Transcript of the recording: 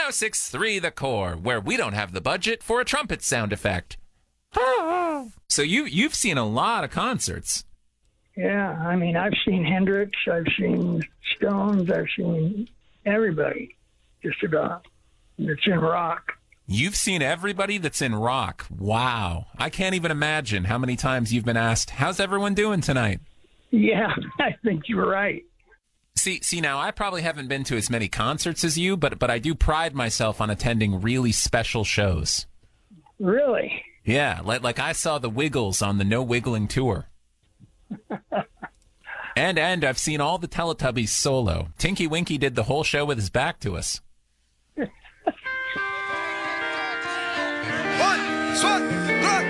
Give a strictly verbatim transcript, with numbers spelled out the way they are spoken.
oh six three The Core, where we don't have the budget for a trumpet sound effect. So you, you've seen a lot of concerts. Yeah, I mean, I've seen Hendrix, I've seen Stones, I've seen everybody, just about, that's in rock. You've seen everybody that's in rock. Wow. I can't even imagine how many times you've been asked, how's everyone doing tonight? Yeah, I think you're right. See, see, now I probably haven't been to as many concerts as you, but but I do pride myself on attending really special shows. Really? Yeah, like, like I saw the Wiggles on the No Wiggling tour. and and I've seen all the Teletubbies solo. Tinky Winky did the whole show with his back to us. One, one.